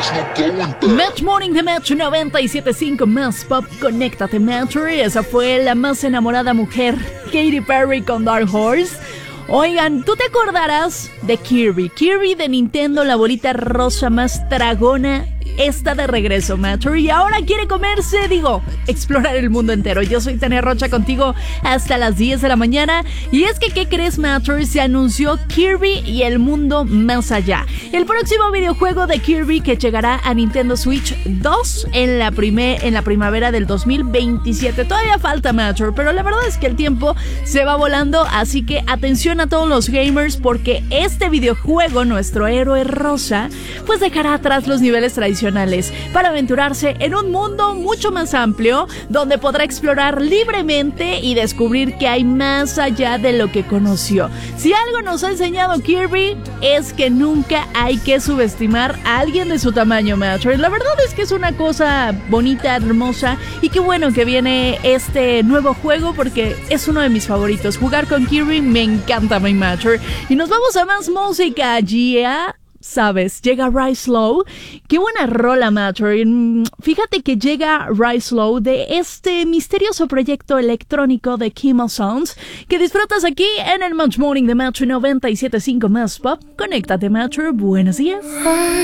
Match Morning de Match 97.5 más pop, conéctate Match. Esa fue la más enamorada mujer, Katy Perry con Dark Horse. Oigan, ¿tú te acordarás de Kirby? Kirby de Nintendo, la bolita rosa más dragona, está de regreso, Matcher, y ahora quiere explorar el mundo entero. Yo soy Tania Rocha contigo hasta las 10 de la mañana. Y es que, ¿qué crees, Matcher? Se anunció Kirby y el mundo más allá. El próximo videojuego de Kirby que llegará a Nintendo Switch 2 en la primavera del 2027. Todavía falta, Matcher, pero la verdad es que el tiempo se va volando, así que atención a todos los gamers, porque este videojuego, nuestro héroe rosa, pues dejará atrás los niveles tradicionales para aventurarse en un mundo mucho más amplio, donde podrá explorar libremente y descubrir que hay más allá de lo que conoció. Si algo nos ha enseñado Kirby, es que nunca hay que subestimar a alguien de su tamaño, Master. La verdad es que es una cosa bonita, hermosa, y qué bueno que viene este nuevo juego, porque es uno de mis favoritos. Jugar con Kirby me encanta, my Master. Y nos vamos a más música. Yeah. ¿Sabes? Llega Rise Slow. Qué buena rola, Matter. Fíjate que llega Rise Slow de este misterioso proyecto electrónico de Kimo Sounds, que disfrutas aquí en el Match Morning de Match 97.5 más pop. Conéctate, Matter. Buenos días.